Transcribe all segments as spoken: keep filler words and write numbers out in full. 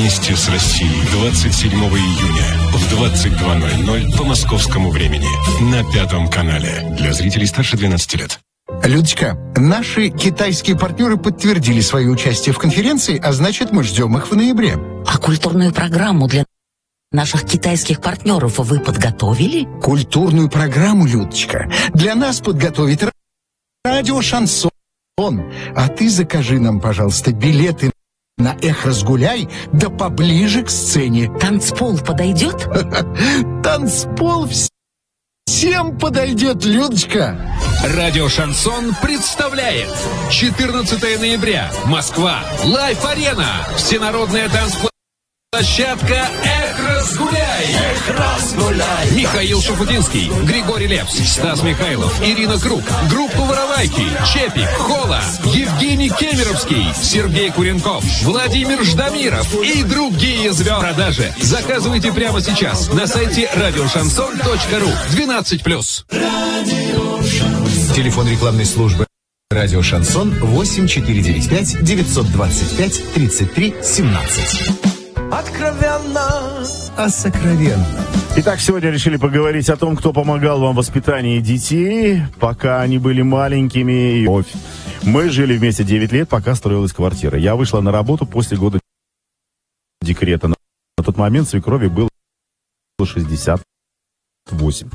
Вместе с Россией двадцать седьмого июня в двадцать два ноль ноль по московскому времени на Пятом канале. Для зрителей старше двенадцати лет. Людочка, наши китайские партнеры подтвердили свое участие в конференции, а значит, мы ждем их в ноябре. А культурную программу для наших китайских партнеров вы подготовили? Культурную программу, Людочка, для нас подготовит радио «Шансон». А ты закажи нам, пожалуйста, билеты на «Эх, разгуляй», да поближе к сцене. Танцпол подойдет? Танцпол всем подойдет, Людочка. Радио «Шансон» представляет четырнадцатого ноября. Москва. Лайф-арена. Всенародная танцплощадка «Эх, разгуляй». Эх, разгуляй. Михаил Шафутинский, Григорий Лепс, Стас Михайлов, Ирина Круг, группа «Воровайки», Чепик, Хола, Евгений Кемеровский, Сергей Куренков, Владимир Ждамиров и другие звезды. Продажи. Заказывайте прямо сейчас на сайте радиошансон точка ру. двенадцать плюс. Телефон рекламной службы «Радио Шансон» восемь четыре девять пять девятьсот двадцать пять тридцать три семнадцать. Откровенно, А сокровенно. Итак, сегодня решили поговорить о том, кто помогал вам в воспитании детей, пока они были маленькими. Мы жили вместе девять лет, пока строилась квартира. Я вышла на работу после года декрета. На тот момент свекрови было шестьдесят восемь.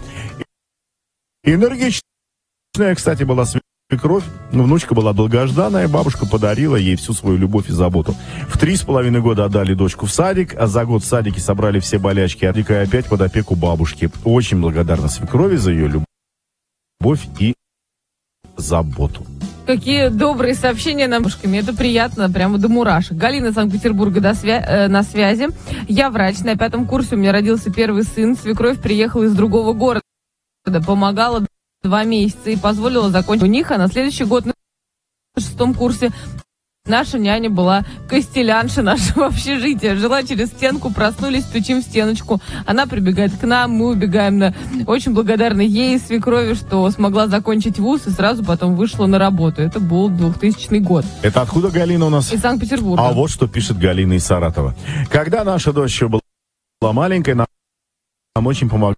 Энергичная, кстати, была свекровь. Внучка была долгожданная, бабушка подарила ей всю свою любовь и заботу. В три с половиной года отдали дочку в садик, а за год в садике собрали все болячки, а опять под опеку бабушки. Очень благодарна свекрови за ее любовь и заботу. Какие добрые сообщения нам бабушками. Это приятно, прямо до мурашек. Галина из Санкт-Петербурга до свя- э, на связи. Я врач. На пятом курсе у меня родился первый сын. Свекровь приехала из другого города. Помогала два месяца и позволила закончить у них, а на следующий год на шестом курсе наша няня была костелянша нашего общежития. Жила через стенку, проснулись, стучим в стеночку. Она прибегает к нам, мы убегаем. На... Очень благодарна ей и свекрови, что смогла закончить вуз и сразу потом вышла на работу. Это был двухтысячный год. Это откуда Галина у нас? Из Санкт-Петербурга. А вот что пишет Галина из Саратова. Когда наша дочь еще была маленькой, нам очень помогала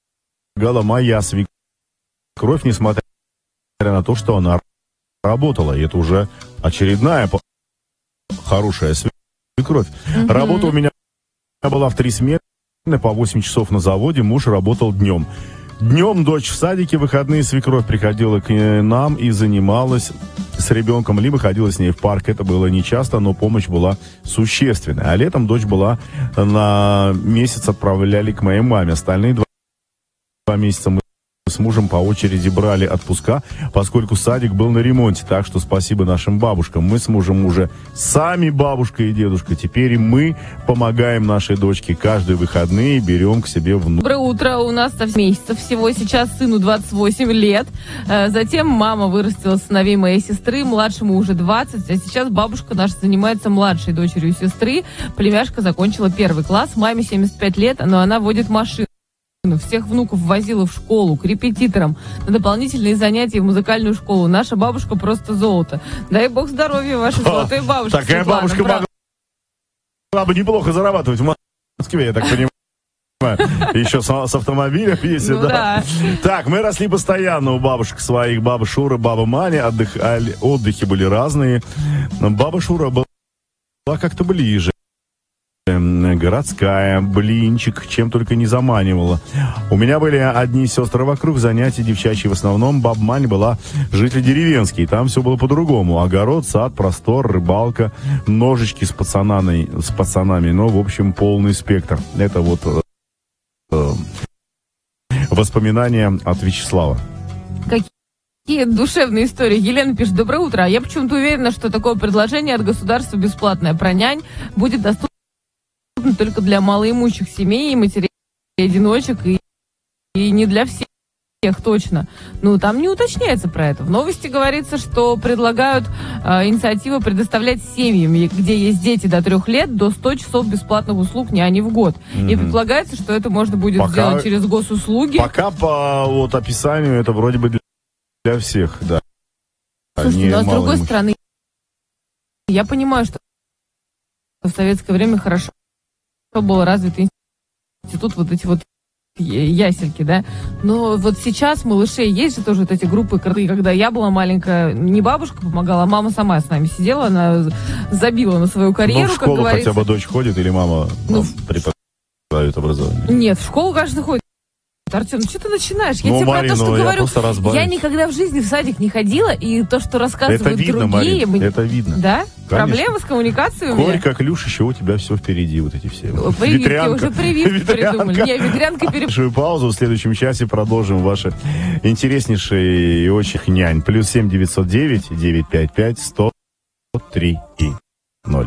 моя свекровь. Кровь, несмотря на то, что она работала. И это уже очередная хорошая свекровь. Mm-hmm. Работа у меня была в три смены, по восемь часов на заводе, муж работал днем. Днем дочь в садике, выходные свекровь приходила к нам и занималась с ребенком, либо ходила с ней в парк. Это было нечасто, но помощь была существенная. А летом дочь была на месяц отправляли к моей маме. Остальные два, два месяца мы с мужем по очереди брали отпуска, поскольку садик был на ремонте. Так что спасибо нашим бабушкам. Мы с мужем уже сами бабушка и дедушка. Теперь и мы помогаем нашей дочке. Каждые выходные берем к себе внука. Доброе утро. У нас совсем месяцев всего. Сейчас сыну двадцать восемь лет. Затем мама вырастила сыновей моей сестры. Младшему уже двадцать. А сейчас бабушка наша занимается младшей дочерью сестры. Племяшка закончила первый класс. Маме семьдесят пять лет, но она водит машину. Всех внуков возила в школу, к репетиторам, на дополнительные занятия в музыкальную школу. Наша бабушка просто золото. Дай бог здоровья вашей золотой бабушке. Такая бабушка могла бы неплохо зарабатывать в Москве, я так понимаю. Еще с, с автомобилем, если ну, да. да. Так, мы росли постоянно у бабушек своих. Баба Шура, баба Маня. Отдыхали, отдыхи были разные. Баба Шура была как-то ближе. Городская, блинчик, чем только не заманивала. У меня были одни сестры вокруг, занятия девчачьи в основном. Баба Маня была житель деревенский, там все было по-другому. Огород, сад, простор, рыбалка, ножички с пацанами, с пацанами. Ну, в общем, полный спектр. Это вот э, воспоминания от Вячеслава. Какие душевные истории. Елена пишет: доброе утро. Я почему-то уверена, что такое предложение от государства бесплатное про нянь будет доступно только для малоимущих семей и матерей-одиночек, и, и не для всех точно. Ну, там не уточняется про это. В новости говорится, что предлагают э, инициативу предоставлять семьям, где есть дети до трех лет, до ста часов бесплатных услуг няни в год. Mm-hmm. И предполагается, что это можно будет пока, сделать через госуслуги. Пока по вот, описанию это вроде бы для, для всех, да. Слушайте, но с другой стороны, я понимаю, что в советское время хорошо был развитый институт, вот эти вот ясельки, да. Но вот сейчас малышей есть же тоже вот эти группы, когда я была маленькая, не бабушка помогала, а мама сама с нами сидела, она забила на свою карьеру, ну, в школу как говорится. хотя бы дочь ходит или мама ну, преподает образование? Нет, в школу, конечно, ходит. Артем, ну что ты начинаешь? Я ну, тебе Марина, про то, что я говорю. Просто я никогда в жизни в садик не ходила, и то, что рассказывают это видно, другие... Марин, мне... это видно. Да? Конечно. Проблемы с коммуникацией у меня? Горько, Клюш, еще у тебя все впереди, вот эти все. Прививки, уже прививки придумали. Не, ветрянка переп... Большую паузу, в следующем часе продолжим ваши интереснейшие и очень нянь. Плюс семь девятьсот девять девятьсот пятьдесят пять сто три и...